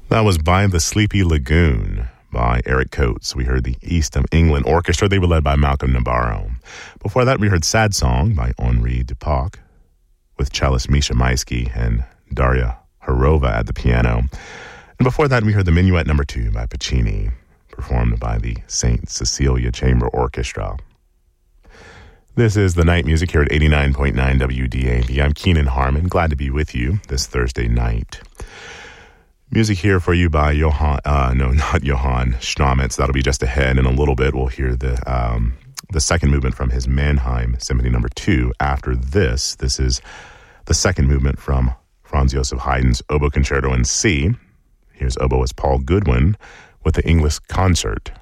That was By the Sleepy Lagoon by Eric Coates. We heard the East of England Orchestra. They were led by Malcolm Nabarro. Before that, we heard Sad Song by Henri Dupac with cellist Misha Maisky and Daria Harova at the piano. And before that, we heard the Minuet No. 2 by Puccini, performed by the St. Cecilia Chamber Orchestra. This is the night music here at 89.9 WDAV. I'm Keenan Harmon. Glad to be with you this Thursday night. Music here for you by Johann Straumitz. That'll be just ahead in a little bit. We'll hear the second movement from his Mannheim Symphony No. 2. After this is the second movement from Franz Joseph Haydn's Oboe Concerto in C. Here's oboist Paul Goodwin with the English Concert.